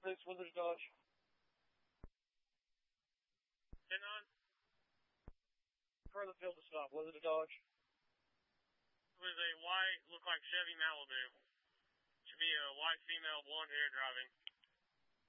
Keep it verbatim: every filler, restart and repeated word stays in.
six, was it a Dodge? ten nine. Further field to stop, was it a Dodge? It was a white, looked like Chevy Malibu. Should be a white female, blonde hair driving.